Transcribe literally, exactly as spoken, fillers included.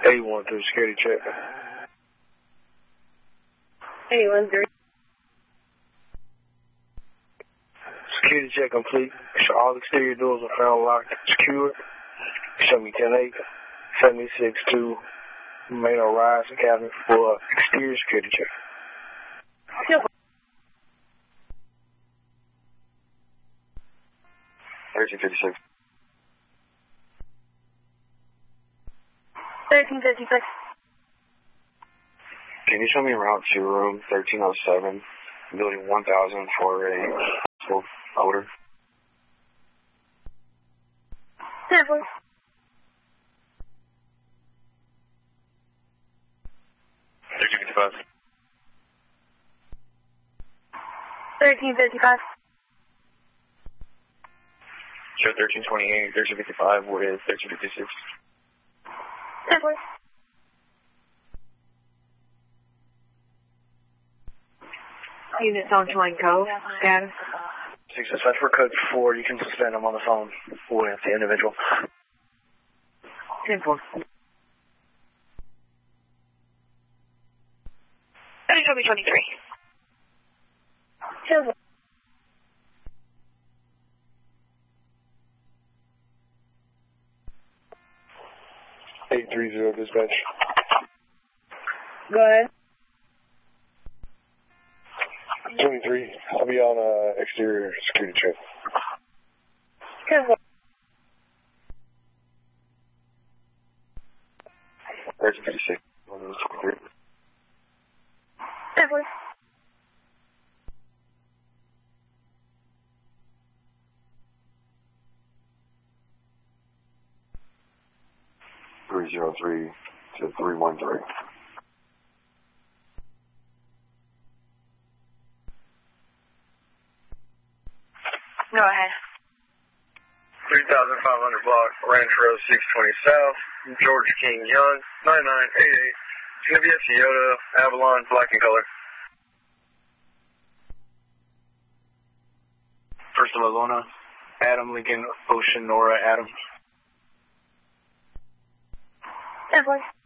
eight one three, security check. eight one three. Security check complete. Show all exterior doors are found locked and secured. Show me ten eight, seventy-six two, main or rise cabinet for exterior security check. thirteen fifty-six. thirteen fifty-six. Can you show me around to room thirteen oh seven, building one thousand for a full odor? Simple. thirteen fifty-five. thirteen fifty-five. Show thirteen twenty-eight, thirteen fifty-five with thirteen fifty-six. Simple. Units on Twine Cove, status. Six dispatch for code four. You can suspend them on the phone with the individual. Simple. thirty twenty-three. Simple. eight three zero dispatch. Go ahead. twenty-three. I'll be on uh, exterior security check. Simple. thirteen fifty-six. twenty-three. Simple. three zero three to three one three. Go ahead. three thousand five hundred block, Ranch Road six twenty South, George King Young, nine nine eight eight. It's going to be a Toyota Avalon, black in color. First of Alona, Adam Lincoln, Ocean, Nora, Adam. Simple.